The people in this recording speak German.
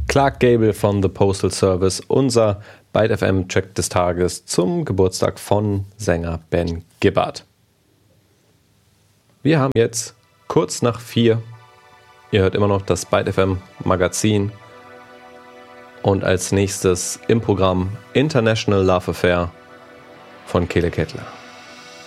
Clark Gable von The Postal Service, unser Byte FM Track des Tages zum Geburtstag von Sänger Ben Gibbard. Wir haben jetzt kurz nach 4. Ihr hört immer noch das Byte FM Magazin und als nächstes im Programm International Love Affair von Kele Kettler.